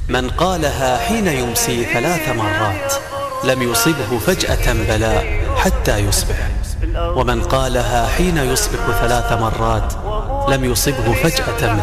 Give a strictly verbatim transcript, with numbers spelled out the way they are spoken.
من قالها حين يمسي ثلاث مرات لم يصبه فجأة بلاء حتى يصبح، ومن قالها حين يصبح ثلاث مرات لم يصبه فجأة